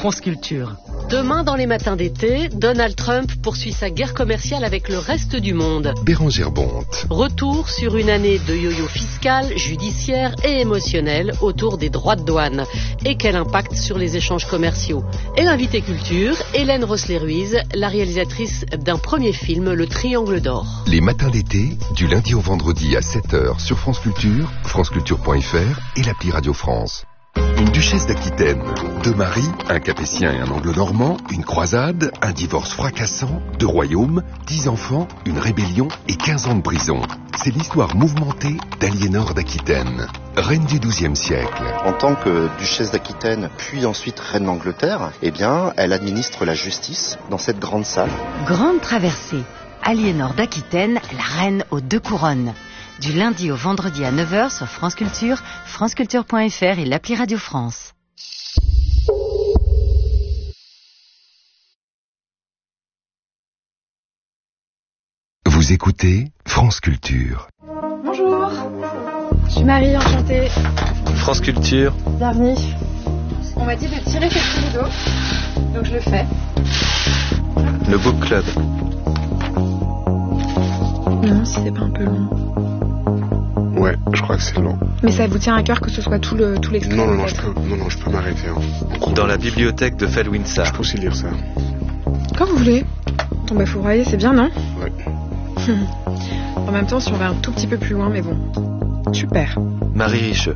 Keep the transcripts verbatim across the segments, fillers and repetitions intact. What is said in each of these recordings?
France Culture. Demain, dans les matins d'été, Donald Trump poursuit sa guerre commerciale avec le reste du monde. Bérangère Bonte. Retour sur une année de yo-yo fiscal, judiciaire et émotionnel autour des droits de douane. Et quel impact sur les échanges commerciaux. Et l'invité culture, Hélène Rossler-Ruiz, la réalisatrice d'un premier film, Le Triangle d'Or. Les matins d'été, du lundi au vendredi à sept heures sur France Culture, franceculture point f r et l'appli Radio France. Une duchesse d'Aquitaine, deux maris, un capétien et un anglo-normand, une croisade, un divorce fracassant, deux royaumes, dix enfants, une rébellion et quinze ans de prison. C'est l'histoire mouvementée d'Aliénor d'Aquitaine, reine du douzième siècle. En tant que duchesse d'Aquitaine, puis ensuite reine d'Angleterre, eh bien, elle administre la justice dans cette grande salle. Grande traversée, Aliénor d'Aquitaine, la reine aux deux couronnes. Du lundi au vendredi à neuf heures sur France Culture, franceculture point f r et l'appli Radio France. Vous écoutez France Culture. Bonjour, je suis Marie, enchantée. France Culture. Bienvenue. On m'a dit de tirer cette rideau, donc je le fais. Le Book Club. Non, si c'est pas un peu long. Ouais, je crois que c'est long. Mais ça vous tient à cœur que ce soit tout le tout l'extrait? Non, non, non, je peux, non, non, je peux m'arrêter. Hein. Dans la bibliothèque de Felwinsar. Je peux aussi lire ça. Quand vous voulez. Ton bah faut brailler, c'est bien, non? Ouais. En même temps, si on va un tout petit peu plus loin, mais bon. Super. Marie Richeux.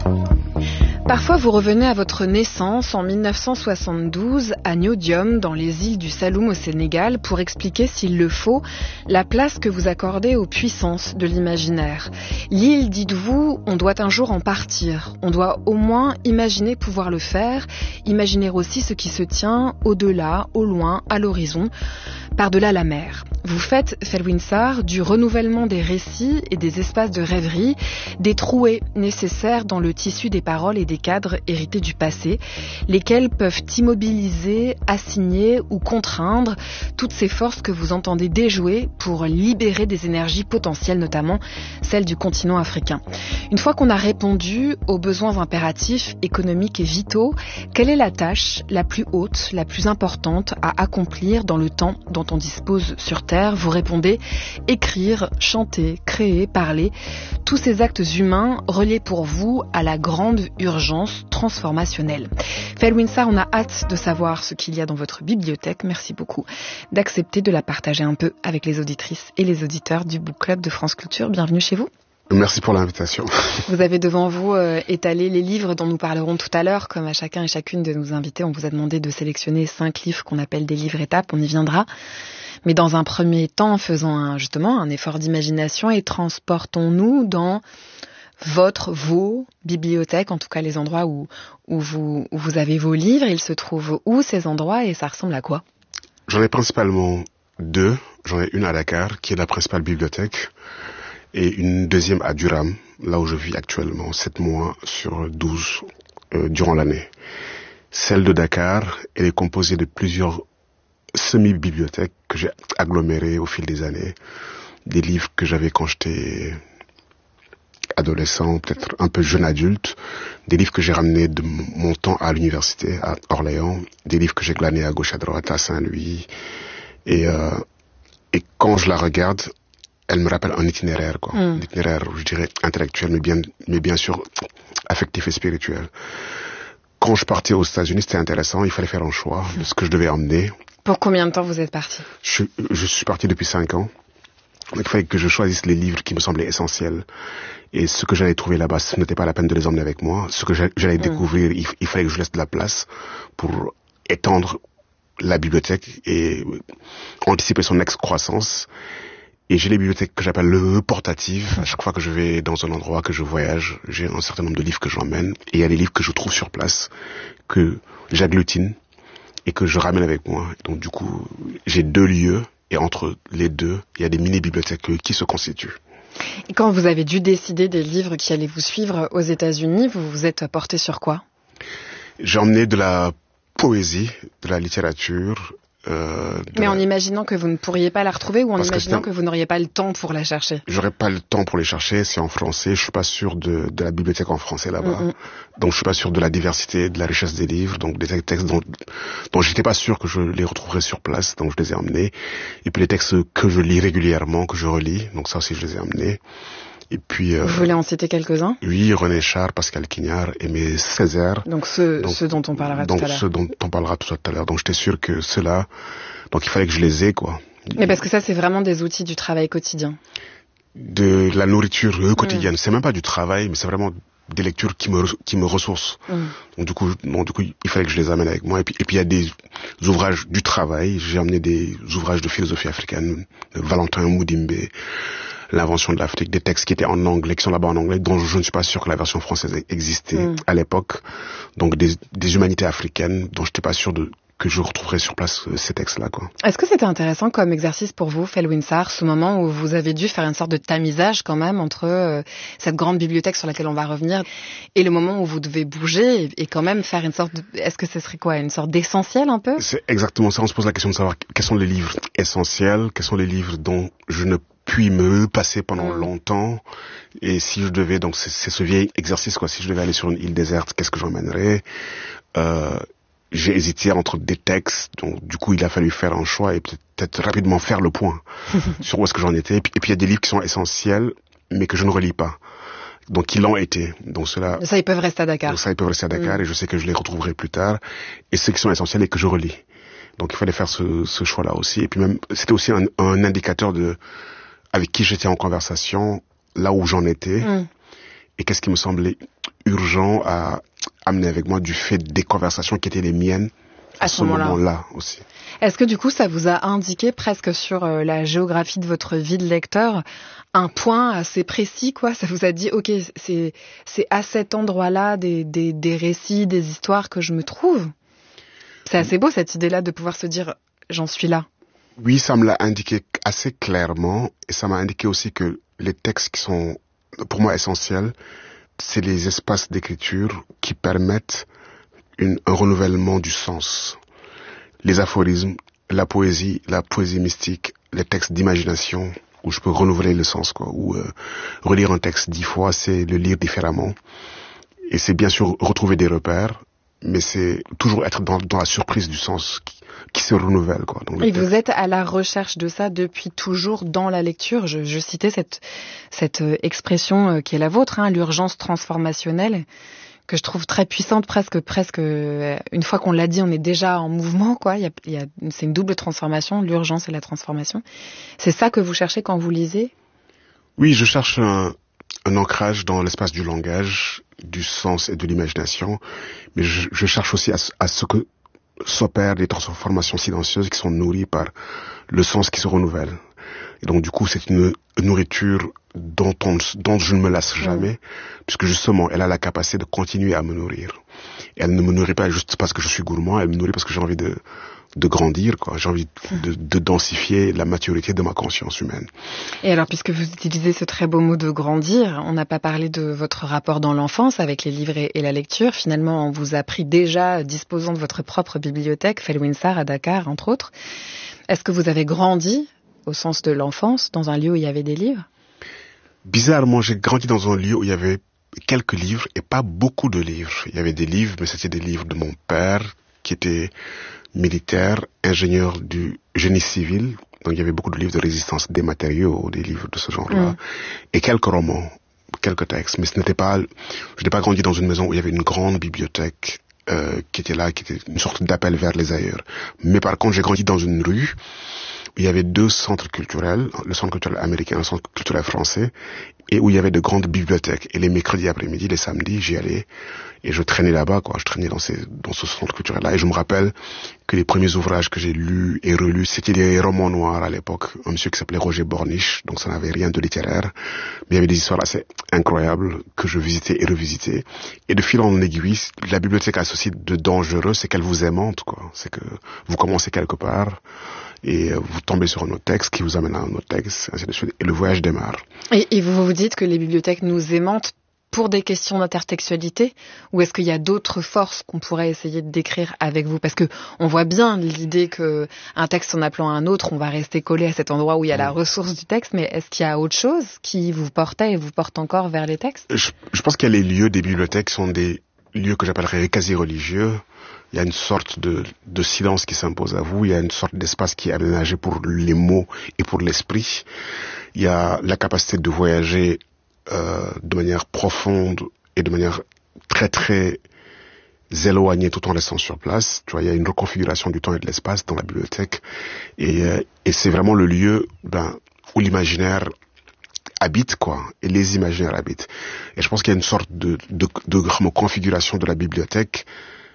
Parfois, vous revenez à votre naissance en mille neuf cent soixante-douze à Nyodium, dans les îles du Saloum au Sénégal, pour expliquer, s'il le faut, la place que vous accordez aux puissances de l'imaginaire. L'île, dites-vous, on doit un jour en partir. On doit au moins imaginer pouvoir le faire, imaginer aussi ce qui se tient au-delà, au loin, à l'horizon, par-delà la mer. Vous faites, Felwinsar, du renouvellement des récits et des espaces de rêverie, des trouées nécessaires dans le tissu des paroles et des cadres hérités du passé, lesquels peuvent immobiliser, assigner ou contraindre toutes ces forces que vous entendez déjouer pour libérer des énergies potentielles, notamment celles du continent africain. Une fois qu'on a répondu aux besoins impératifs, économiques et vitaux, quelle est la tâche la plus haute, la plus importante à accomplir dans le temps dont on dispose sur Terre? Vous répondez écrire, chanter, créer, parler, tous ces actes humains reliés pour vous à la grande urgence transformationnelle. Felwinsar, on a hâte de savoir ce qu'il y a dans votre bibliothèque. Merci beaucoup d'accepter de la partager un peu avec les auditrices et les auditeurs du Book Club de France Culture. Bienvenue chez vous. Merci pour l'invitation. Vous avez devant vous euh, étalé les livres dont nous parlerons tout à l'heure. Comme à chacun et chacune de nos invités, on vous a demandé de sélectionner cinq livres qu'on appelle des livres étapes. On y viendra. Mais dans un premier temps, faisons un, justement un effort d'imagination et transportons-nous dans votre, vos bibliothèques, en tout cas les endroits où, où, vous, où vous avez vos livres. Ils se trouvent où, ces endroits, et ça ressemble à quoi? J'en ai principalement deux. J'en ai une à Dakar, qui est la principale bibliothèque, et une deuxième à Durham, là où je vis actuellement, sept mois sur douze euh, durant l'année. Celle de Dakar, elle est composée de plusieurs semi-bibliothèques que j'ai agglomérées au fil des années. Des livres que j'avais quand j'étais adolescent, peut-être un peu jeune adulte, des livres que j'ai ramenés de mon temps à l'université à Orléans, des livres que j'ai glanés à gauche à droite à Saint-Louis. Et, euh, et quand je la regarde, elle me rappelle un itinéraire, quoi. Mm. Un itinéraire, je dirais, intellectuel, mais bien, mais bien sûr affectif et spirituel. Quand je partais aux États-Unis, c'était intéressant, il fallait faire un choix de ce que je devais emmener. Pour combien de temps vous êtes parti? je, je suis parti depuis cinq ans. Il fallait que je choisisse les livres qui me semblaient essentiels. Et ce que j'allais trouver là-bas, ce n'était pas la peine de les emmener avec moi. Ce que j'allais mmh. découvrir, il, il fallait que je laisse de la place pour étendre la bibliothèque et anticiper son excroissance. Et j'ai les bibliothèques que j'appelle le portatives. À chaque fois que je vais dans un endroit, que je voyage, j'ai un certain nombre de livres que j'emmène. Et il y a des livres que je trouve sur place, que j'agglutine et que je ramène avec moi. Donc du coup, j'ai deux lieux. Et entre les deux, il y a des mini-bibliothèques qui se constituent. Et quand vous avez dû décider des livres qui allaient vous suivre aux États-Unis, vous vous êtes porté sur quoi? J'ai emmené de la poésie, de la littérature, Euh, Mais la... en imaginant que vous ne pourriez pas la retrouver ou en Parce imaginant que, que vous n'auriez pas le temps pour la chercher? J'aurais pas le temps pour les chercher, c'est en français, je suis pas sûr de, de la bibliothèque en français là-bas. Mm-hmm. Donc je suis pas sûr de la diversité, de la richesse des livres, donc des textes dont, dont j'étais pas sûr que je les retrouverais sur place, donc je les ai emmenés. Et puis les textes que je lis régulièrement, que je relis, donc ça aussi je les ai emmenés. Et puis, euh, vous voulez en citer quelques-uns? Oui, René Char, Pascal Quignard, Aimé Césaire. Donc ceux, donc, ceux dont on parlera tout à l'heure. Donc ceux dont on parlera tout à l'heure. Donc j'étais sûr que ceux-là, donc il fallait que je les ai, quoi. Mais parce que ça, c'est vraiment des outils du travail quotidien. De la nourriture quotidienne. Mmh. C'est même pas du travail, mais c'est vraiment des lectures qui me qui me ressourcent. Mmh. Donc du coup, donc du coup, il fallait que je les amène avec moi. Et puis et puis il y a des ouvrages du travail. J'ai amené des ouvrages de philosophie africaine, de Valentin Moudimbe, L'invention de l'Afrique, des textes qui étaient en anglais, qui sont là-bas en anglais, dont je ne suis pas sûr que la version française existait mmh. à l'époque. Donc des, des humanités africaines, dont je n'étais pas sûr de que je retrouverais sur place euh, ces textes-là, quoi. Est-ce que c'était intéressant comme exercice pour vous, Felwinsar, ce moment où vous avez dû faire une sorte de tamisage quand même entre euh, cette grande bibliothèque sur laquelle on va revenir et le moment où vous devez bouger et, et quand même faire une sorte de... Est-ce que ce serait quoi, une sorte d'essentiel un peu? C'est exactement ça, on se pose la question de savoir quels sont les livres essentiels, quels sont les livres dont je ne puis me passer pendant mmh. longtemps, et si je devais, donc c'est, c'est ce vieil exercice, quoi, si je devais aller sur une île déserte, qu'est-ce que j'emmènerais? euh, J'ai hésité entre des textes, donc du coup il a fallu faire un choix et peut-être rapidement faire le point sur où est-ce que j'en étais. Et puis, et puis il y a des livres qui sont essentiels, mais que je ne relis pas. Donc ils l'ont été. Donc cela. Ça ils peuvent rester à Dakar. Donc ça ils peuvent rester à Dakar mmh. et je sais que je les retrouverai plus tard. Et ceux qui sont essentiels et que je relis. Donc il fallait faire ce, ce choix-là aussi. Et puis même c'était aussi un, un indicateur de avec qui j'étais en conversation, là où j'en étais, mmh. et qu'est-ce qui me semblait urgent à amener avec moi du fait des conversations qui étaient les miennes à, à ce moment-là. moment-là aussi. Est-ce que du coup ça vous a indiqué presque sur euh, la géographie de votre vie de lecteur un point assez précis, quoi? Ça vous a dit ok, c'est c'est à cet endroit-là des des des récits, des histoires que je me trouve. C'est assez beau cette idée-là de pouvoir se dire j'en suis là. Oui, ça me l'a indiqué assez clairement et ça m'a indiqué aussi que les textes qui sont pour moi essentiels, c'est les espaces d'écriture qui permettent une, un renouvellement du sens. Les aphorismes, la poésie, la poésie mystique, les textes d'imagination où je peux renouveler le sens, quoi. Ou euh, relire un texte dix fois, c'est le lire différemment. Et c'est bien sûr retrouver des repères, mais c'est toujours être dans, dans la surprise du sens qui, qui se renouvelle, quoi. Donc, et vous êtes à la recherche de ça depuis toujours dans la lecture. Je, je citais cette, cette expression qui est la vôtre, hein, l'urgence transformationnelle, que je trouve très puissante, presque, presque. Une fois qu'on l'a dit, on est déjà en mouvement, quoi. Il y a, il y a, c'est une double transformation, l'urgence et la transformation. C'est ça que vous cherchez quand vous lisez? Oui, je cherche un, un ancrage dans l'espace du langage, du sens et de l'imagination, mais je, je cherche aussi à, à ce que s'opèrent des transformations silencieuses qui sont nourries par le sens qui se renouvelle. Et donc du coup, c'est une nourriture dont, on, dont je ne me lasse jamais, mmh. puisque justement, elle a la capacité de continuer à me nourrir. Et elle ne me nourrit pas juste parce que je suis gourmand, elle me nourrit parce que j'ai envie de, de grandir, quoi. J'ai envie de, de densifier la maturité de ma conscience humaine. Et alors, puisque vous utilisez ce très beau mot de grandir, on n'a pas parlé de votre rapport dans l'enfance avec les livres et, et la lecture. Finalement, on vous a pris déjà disposant de votre propre bibliothèque, Felwinsar à Dakar, entre autres. Est-ce que vous avez grandi, au sens de l'enfance, dans un lieu où il y avait des livres? Bizarrement, j'ai grandi dans un lieu où il y avait quelques livres et pas beaucoup de livres. Il y avait des livres, mais c'était des livres de mon père, qui était militaire, ingénieur du génie civil. Donc il y avait beaucoup de livres de résistance des matériaux, des livres de ce genre-là. Mmh. Et quelques romans, quelques textes. Mais ce n'était pas, je n'ai pas grandi dans une maison où il y avait une grande bibliothèque, euh, qui était là, qui était une sorte d'appel vers les ailleurs. Mais par contre, j'ai grandi dans une rue où il y avait deux centres culturels, le centre culturel américain et le centre culturel français, et où il y avait de grandes bibliothèques. Et les mercredis après-midi, les samedis, j'y allais, et je traînais là-bas, quoi. Je traînais dans ces, dans ce centre culturel-là, et je me rappelle que les premiers ouvrages que j'ai lus et relus, c'était des romans noirs à l'époque. Un monsieur qui s'appelait Roger Borniche, donc ça n'avait rien de littéraire, mais il y avait des histoires assez incroyables que je visitais et revisitais. Et de fil en aiguille, la bibliothèque a ceci de dangereux, c'est qu'elle vous aimante, quoi. C'est que vous commencez quelque part, et vous tombez sur un autre texte qui vous amène à un autre texte, ainsi de suite, et le voyage démarre. Et, et vous vous dites que les bibliothèques nous aimantent pour des questions d'intertextualité, ou est-ce qu'il y a d'autres forces qu'on pourrait essayer de décrire avec vous? Parce que on voit bien l'idée que un texte en appelant un autre, on va rester collé à cet endroit où il y a la ressource du texte, mais est-ce qu'il y a autre chose qui vous portait et vous porte encore vers les textes? Je, je pense que les lieux des bibliothèques sont des lieux que j'appellerais quasi religieux. Il y a une sorte de, de silence qui s'impose à vous, il y a une sorte d'espace qui est aménagé pour les mots et pour l'esprit. Il y a la capacité de voyager Euh, de manière profonde et de manière très très éloignée tout en restant sur place. Tu vois, il y a une reconfiguration du temps et de l'espace dans la bibliothèque et, euh, et c'est vraiment le lieu ben, où l'imaginaire habite, quoi, et les imaginaires habitent. Et je pense qu'il y a une sorte de, de, de, de configuration de la bibliothèque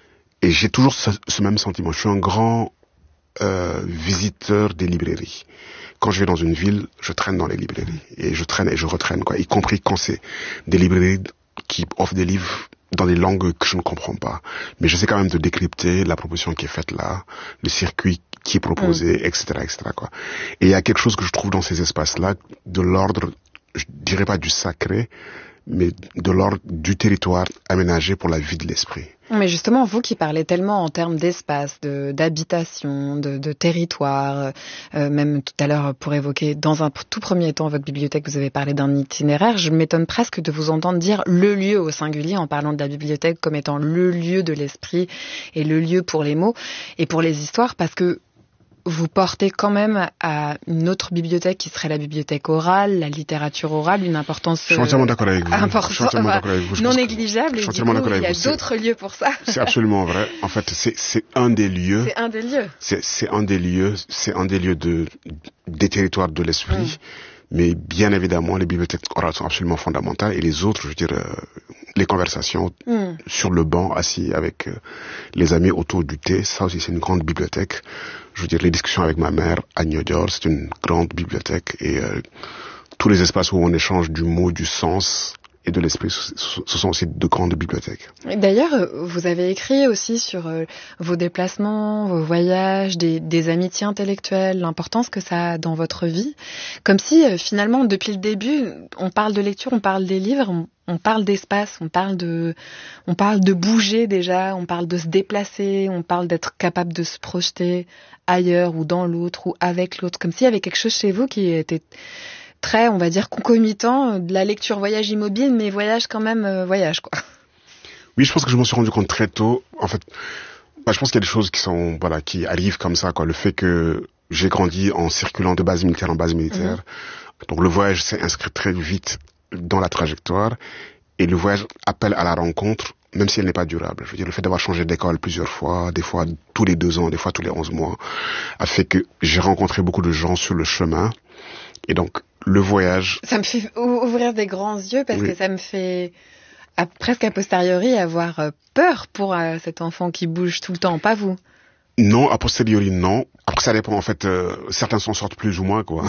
et j'ai toujours ce, ce même sentiment. Je suis un grand euh, visiteur des librairies. Quand je vais dans une ville, je traîne dans les librairies. Et je traîne et je retraîne, quoi. Y compris quand c'est des librairies qui offrent des livres dans des langues que je ne comprends pas. Mais j'essaie quand même de décrypter la proposition qui est faite là, le circuit qui est proposé, mmh. et cetera, et cetera, quoi. Et il y a quelque chose que je trouve dans ces espaces-là, de l'ordre, je dirais pas du sacré, mais de l'ordre du territoire aménagé pour la vie de l'esprit. Mais justement, vous qui parlez tellement en termes d'espace, de, d'habitation, de, de territoire, euh, même tout à l'heure pour évoquer dans un tout premier temps votre bibliothèque, vous avez parlé d'un itinéraire, je m'étonne presque de vous entendre dire le lieu au singulier en parlant de la bibliothèque comme étant le lieu de l'esprit et le lieu pour les mots et pour les histoires, parce que vous portez quand même à une autre bibliothèque qui serait la bibliothèque orale, la littérature orale, une importance je suis entièrement d'accord avec vous. Important, je suis entièrement d'accord avec vous. non négligeable. Je suis et du coup, d'accord il y a avec vous. d'autres lieux pour ça. C'est absolument vrai. En fait, c'est, c'est un des lieux. C'est un des lieux. C'est, c'est un des lieux. C'est un des lieux de, des territoires de l'esprit. Mm. Mais bien évidemment, les bibliothèques orales sont absolument fondamentales et les autres, je veux dire, euh, les conversations mm. sur le banc, assis avec euh, les amis autour du thé, ça aussi c'est une grande bibliothèque. Je veux dire, les discussions avec ma mère à Niodior, c'est une grande bibliothèque et euh, tous les espaces où on échange du mot, du sens et de l'esprit, ce sont aussi de grandes bibliothèques. D'ailleurs, vous avez écrit aussi sur euh, vos déplacements, vos voyages, des, des amitiés intellectuelles, l'importance que ça a dans votre vie. Comme si, euh, finalement, depuis le début, on parle de lecture, on parle des livres, on, on parle d'espace, on parle de, on parle de bouger déjà, on parle de se déplacer, on parle d'être capable de se projeter ailleurs ou dans l'autre ou avec l'autre. Comme s'il y avait quelque chose chez vous qui était très, on va dire, concomitant de la lecture voyage immobile, mais voyage quand même, euh, voyage, quoi. Oui, je pense que je m'en suis rendu compte très tôt. En fait, bah, je pense qu'il y a des choses qui sont, voilà, qui arrivent comme ça, quoi. Le fait que j'ai grandi en circulant de base militaire en base militaire. Mmh. Donc le voyage s'est inscrit très vite dans la trajectoire. Et le voyage appelle à la rencontre, même si elle n'est pas durable. Je veux dire, le fait d'avoir changé d'école plusieurs fois, des fois tous les deux ans, des fois tous les onze mois, a fait que j'ai rencontré beaucoup de gens sur le chemin. Et donc, le voyage... Ça me fait ouvrir des grands yeux parce oui. que ça me fait à, presque a posteriori avoir peur pour euh, cet enfant qui bouge tout le temps, pas vous? Non, a posteriori non. Après, ça dépend en fait. Euh, certains s'en sortent plus ou moins, quoi.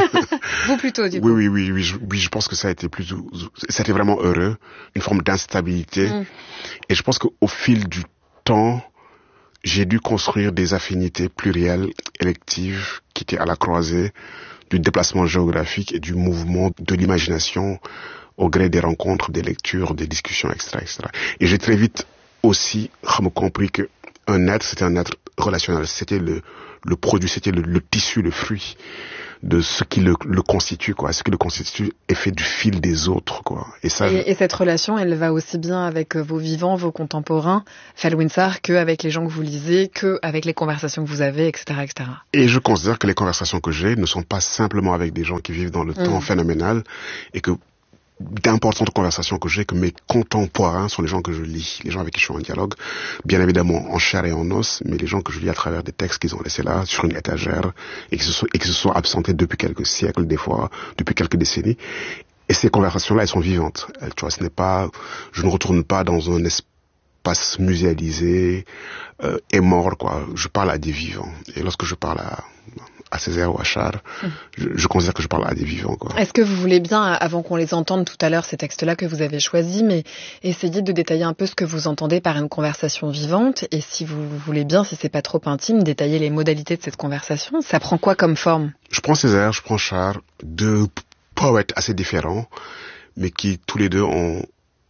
Vous plutôt, du coup. Oui, oui, oui, oui. Je, oui, je pense que ça a été plus, c'était vraiment heureux, une forme d'instabilité. Mm. Et je pense qu'au fil du temps, j'ai dû construire des affinités plurielles, électives, qui étaient à la croisée du déplacement géographique et du mouvement de l'imagination au gré des rencontres, des lectures, des discussions, et cetera, et cetera. Et j'ai très vite aussi compris que un être, c'était un être relationnel. C'était le, le produit, c'était le, le tissu, le fruit de ce qui le, le constitue, quoi. Ce qui le constitue est fait du fil des autres, quoi. Et ça. Et, et cette relation, elle va aussi bien avec vos vivants, vos contemporains, Felwinsar, qu'avec les gens que vous lisez, qu'avec les conversations que vous avez, et cetera, et cetera. Et je considère que les conversations que j'ai ne sont pas simplement avec des gens qui vivent dans le mmh. temps phénoménal et que d'importantes conversations que j'ai, que mes contemporains sont les gens que je lis, les gens avec qui je suis en dialogue, bien évidemment en chair et en os, mais les gens que je lis à travers des textes qu'ils ont laissés là, sur une étagère, et qui se sont, et qui se sont absentés depuis quelques siècles, des fois, depuis quelques décennies. Et ces conversations-là, elles sont vivantes. Elles, tu vois, ce n'est pas, je ne retourne pas dans un espace muséalisé, euh, et mort, quoi. Je parle à des vivants. Et lorsque je parle à, à Césaire ou à Charles, mmh. je, je considère que je parle à des vivants, quoi. Est-ce que vous voulez bien, avant qu'on les entende tout à l'heure, ces textes-là que vous avez choisis, mais essayer de détailler un peu ce que vous entendez par une conversation vivante, et si vous voulez bien, si c'est pas trop intime, détailler les modalités de cette conversation? Ça prend quoi comme forme? Je prends Césaire, je prends Charles, deux poètes assez différents, mais qui tous les deux ont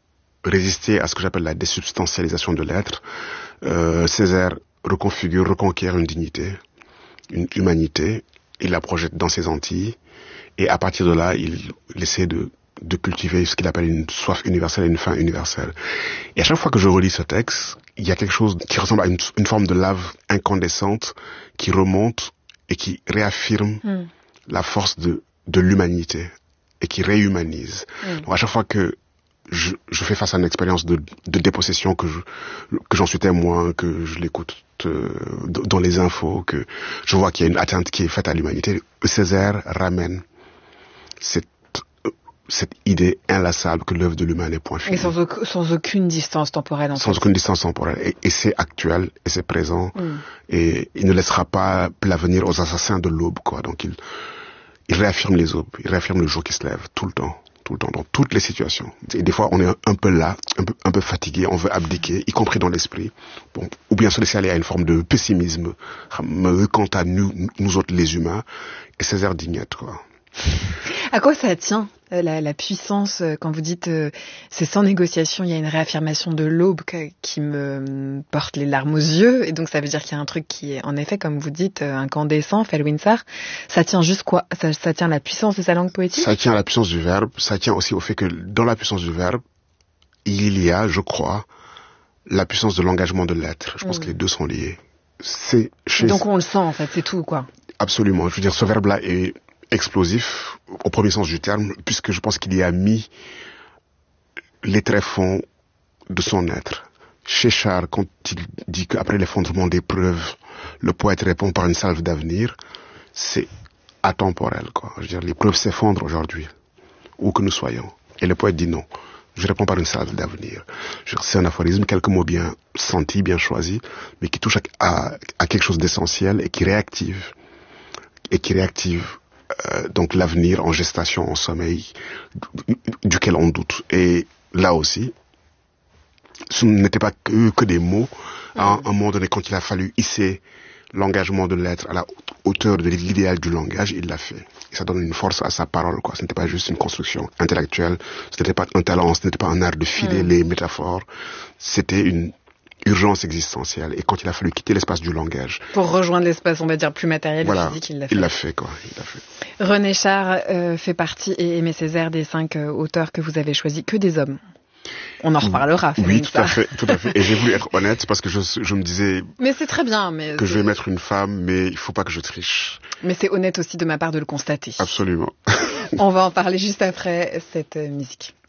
résister à ce que j'appelle la désubstantialisation de l'être, euh, Césaire reconfigure, reconquiert une dignité, une humanité, il la projette dans ses Antilles, et à partir de là, il, il essaie de, de cultiver ce qu'il appelle une soif universelle et une faim universelle. Et à chaque fois que je relis ce texte, il y a quelque chose qui ressemble à une, une forme de lave incandescente qui remonte et qui réaffirme mm. la force de, de l'humanité et qui réhumanise. Mm. Donc à chaque fois que je, je fais face à une expérience de, de dépossession, que, je, que j'en suis témoin, que je l'écoute euh, dans les infos, que je vois qu'il y a une atteinte qui est faite à l'humanité, Césaire ramène cette, cette idée inlassable que l'œuvre de l'humain n'est point finie. Et sans, au, sans aucune distance temporelle. En sans fait. aucune distance temporelle. Et, et c'est actuel, et c'est présent, mm. et il ne laissera pas l'avenir aux assassins de l'aube, quoi. Donc il, il réaffirme les aubes, il réaffirme le jour qui se lève, tout le temps. tout le temps, dans toutes les situations. Et des fois, on est un peu là, un peu, un peu fatigué, on veut abdiquer, y compris dans l'esprit. Bon, ou bien se laisser aller à une forme de pessimisme, quant à nous, nous autres les humains, et Césaire Dignette, quoi. À quoi ça tient, la, la puissance, quand vous dites euh, c'est sans négociation, il y a une réaffirmation de l'aube que, qui me porte les larmes aux yeux, et donc ça veut dire qu'il y a un truc qui est, en effet, comme vous dites, incandescent, Felwinsar. Ça tient juste quoi? ça, ça tient la puissance de sa langue poétique? Ça tient à la puissance du verbe, ça tient aussi au fait que dans la puissance du verbe, il y a, je crois, la puissance de l'engagement de l'être. Je pense mmh. que les deux sont liés. C'est chez... Donc on le sent, en fait, c'est tout, quoi. Absolument. Je veux dire, ce verbe-là est explosif, au premier sens du terme, puisque je pense qu'il y a mis les tréfonds de son être. Chéchard, quand il dit qu'après l'effondrement des preuves, le poète répond par une salve d'avenir, c'est atemporel, quoi. Je veux dire, les preuves s'effondrent aujourd'hui, où que nous soyons. Et le poète dit non. Je réponds par une salve d'avenir. C'est un aphorisme, quelques mots bien sentis, bien choisis, mais qui touche à, à, à quelque chose d'essentiel et qui réactive. Et qui réactive Euh, donc l'avenir en gestation, en sommeil, duquel on doute. Et là aussi, ce n'était pas que, que des mots. Mmh. À un, un moment donné, quand il a fallu hisser l'engagement de l'être à la hauteur de l'idéal du langage, il l'a fait. Et ça donne une force à sa parole, quoi. Ce n'était pas juste une construction intellectuelle, ce n'était pas un talent, ce n'était pas un art de filer mmh. les métaphores. C'était une urgence existentielle. Et quand il a fallu quitter l'espace du langage, pour rejoindre l'espace, on va dire, plus matériel, voilà, physique, il l'a fait. Il l'a fait, quoi. Il l'a fait. René Char euh, fait partie, et Aimé Césaire, des cinq euh, auteurs que vous avez choisis. Que des hommes. On en reparlera. Oui, tout à fait, tout à fait. Et j'ai voulu être honnête parce que je, je me disais. Mais c'est très bien, mais. Que je vais mettre une femme, mais il faut pas que je triche. Mais c'est honnête aussi de ma part de le constater. Absolument. On va en parler juste après cette musique.